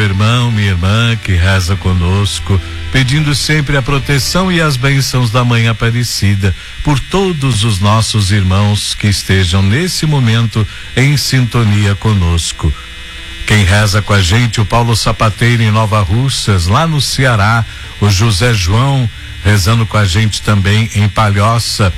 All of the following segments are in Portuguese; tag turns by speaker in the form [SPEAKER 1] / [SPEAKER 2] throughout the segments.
[SPEAKER 1] irmão, minha irmã que reza conosco, pedindo sempre a proteção e as bênçãos da Mãe Aparecida por todos os nossos irmãos que estejam nesse momento em sintonia conosco. Quem reza com a gente, o Paulo Sapateiro em Nova Russas, lá no Ceará, o José João rezando com a gente também em Palhoça,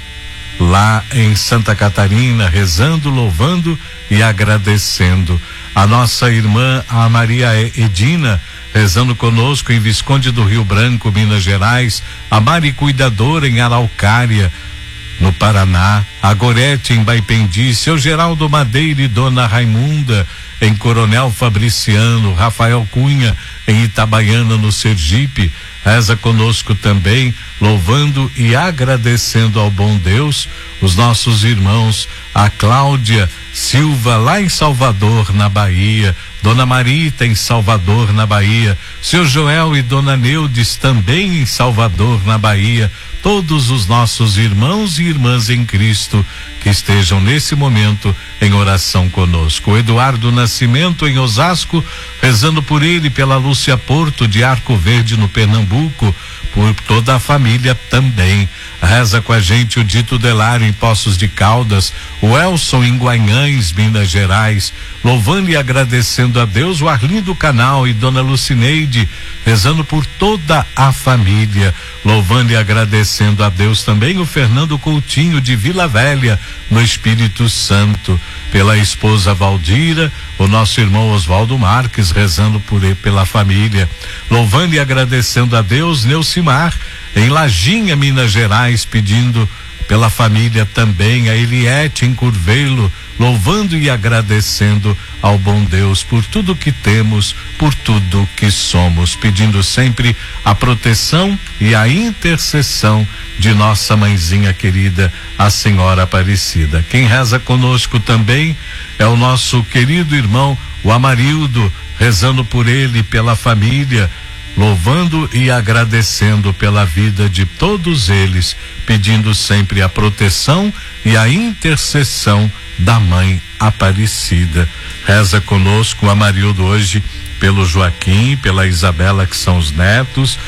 [SPEAKER 1] lá em Santa Catarina, rezando, louvando e agradecendo. A nossa irmã, a Maria Edina, rezando conosco em Visconde do Rio Branco, Minas Gerais, a Mari Cuidadora em Araucária, no Paraná, a Gorete em Baipendi, seu Geraldo Madeira e Dona Raimunda em Coronel Fabriciano, Rafael Cunha em Itabaiana, no Sergipe, reza conosco também, louvando e agradecendo ao bom Deus, os nossos irmãos, a Cláudia Silva lá em Salvador, na Bahia, Dona Marita em Salvador, na Bahia, seu Joel e Dona Neudes também em Salvador, na Bahia, todos os nossos irmãos e irmãs em Cristo que estejam nesse momento em oração conosco. O Eduardo Nascimento em Osasco, rezando por ele, pela Lúcia Porto de Arco Verde no Pernambuco, por toda a família também. Reza com a gente o Dito Delário em Poços de Caldas, o Elson em Guanhães, Minas Gerais, louvando e agradecendo a Deus, o Arlindo Canal e Dona Lucineide, rezando por toda a família, louvando e agradecendo a Deus também o Fernando Coutinho de Vila Velha, no Espírito Santo, pela esposa Valdira, o nosso irmão Oswaldo Marques, rezando por ele, pela família, louvando e agradecendo a Deus, Neucimar, em Lajinha, Minas Gerais, pedindo pela família também, a Eliette em Curvelo, louvando e agradecendo ao bom Deus por tudo que temos, por tudo que somos, pedindo sempre a proteção e a intercessão de nossa mãezinha querida, a Senhora Aparecida. Quem reza conosco também é o nosso querido irmão, o Amarildo, rezando por ele, pela família, louvando e agradecendo pela vida de todos eles, pedindo sempre a proteção e a intercessão da Mãe Aparecida. Reza conosco o Amarildo hoje pelo Joaquim, pela Isabela, que são os netos,